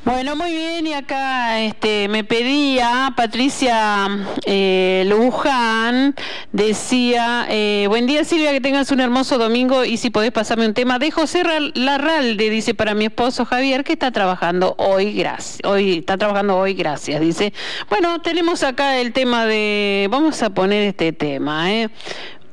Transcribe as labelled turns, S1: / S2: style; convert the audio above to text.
S1: Bueno, muy bien, y acá me pedía Patricia Luján, decía, buen día Silvia, que tengas un hermoso domingo y si podés pasarme un tema de José Larralde, dice, para mi esposo Javier, que está trabajando hoy, gracias, dice. Bueno, tenemos acá el tema de, vamos a poner este tema,